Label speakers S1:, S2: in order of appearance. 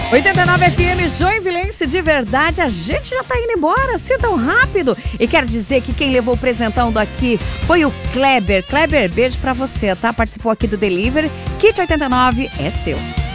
S1: 89 FM Joinvilense, de verdade, a gente já tá indo embora, assim tão rápido. E quero dizer que quem levou o presentão daqui foi o Kleber. Kleber, beijo pra você, tá? Participou aqui do Delivery. Kit 89 é seu.